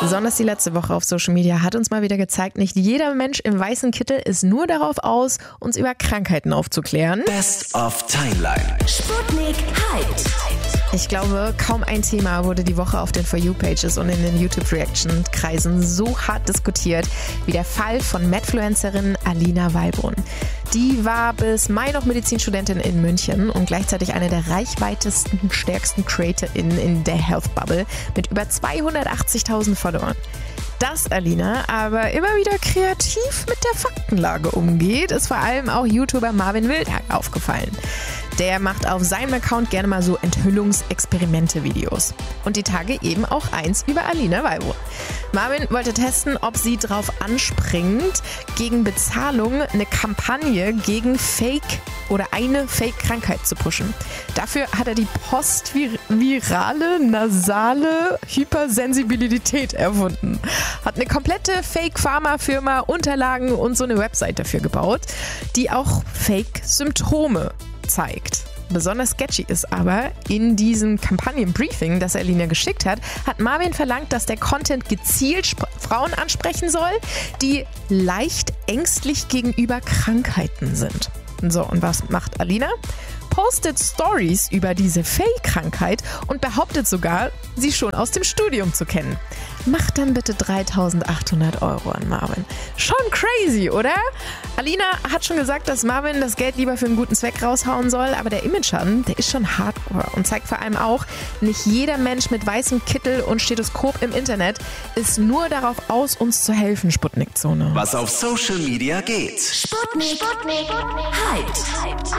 Besonders die letzte Woche auf Social Media hat uns mal wieder gezeigt, nicht jeder Mensch im weißen Kittel ist nur darauf aus, uns über Krankheiten aufzuklären. Best of Timeline. Sputnik Hyped. Ich glaube, kaum ein Thema wurde die Woche auf den For You-Pages und in den YouTube-Reaction-Kreisen so hart diskutiert wie der Fall von Medfluencerin Alina Wallbrunn. Die war bis Mai noch Medizinstudentin in München und gleichzeitig eine der reichweitesten, stärksten CreatorInnen in der Health Bubble mit über 280.000 Followern. Dass Alina aber immer wieder kreativ mit der Faktenlage umgeht, ist vor allem auch YouTuber Marvin Wildhack aufgefallen. Der macht auf seinem Account gerne mal so Enthüllungsexperimente-Videos. Und die Tage eben auch eins über Alina Wallbrunn. Marvin wollte testen, ob sie drauf anspringt, gegen Bezahlung eine Kampagne gegen eine Fake-Krankheit zu pushen. Dafür hat er die postvirale nasale Hypersensibilität erfunden. Hat eine komplette Fake-Pharma-Firma Unterlagen und so eine Website dafür gebaut, die auch Fake-Symptome zeigt. Besonders sketchy ist aber, in diesem Kampagnenbriefing, das Alina geschickt hat Marvin verlangt, dass der Content gezielt Frauen ansprechen soll, die leicht ängstlich gegenüber Krankheiten sind. So, und was macht Alina? Postet Stories über diese Fake-Krankheit und behauptet sogar, sie schon aus dem Studium zu kennen. Macht dann bitte 3.800 € an Marvin. Schon crazy, oder? Alina hat schon gesagt, dass Marvin das Geld lieber für einen guten Zweck raushauen soll, aber der Image-Schaden, der ist schon hardcore und zeigt vor allem auch, nicht jeder Mensch mit weißem Kittel und Stethoskop im Internet ist nur darauf aus, uns zu helfen, Sputnik-Zone. Was auf Social Media geht. Sputnik Hyped.